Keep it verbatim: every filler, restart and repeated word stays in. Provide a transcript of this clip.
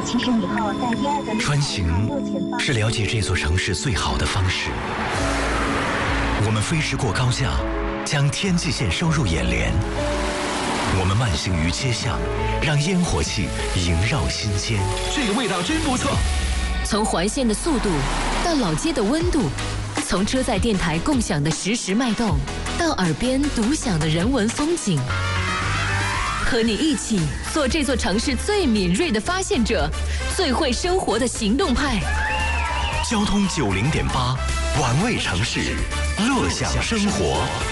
七十米后在第二个。 穿行是了解这座城市最好的方式。我们飞驰过高架，将天际线收入眼帘。我们慢行于街巷，让烟火气萦绕心间。 这个味道真不错。 从环线的速度到老街的温度，从车载电台共享的实时脉动，到耳边独享的人文风景。和你一起做这座城市最敏锐的发现者，最会生活的行动派。 交通九零点八，玩味城市，乐享生活。